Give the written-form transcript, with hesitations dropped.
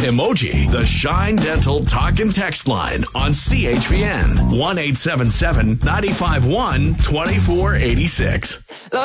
emoji. The Shine Dental talk and text line on CHPN 1-877-951-2486.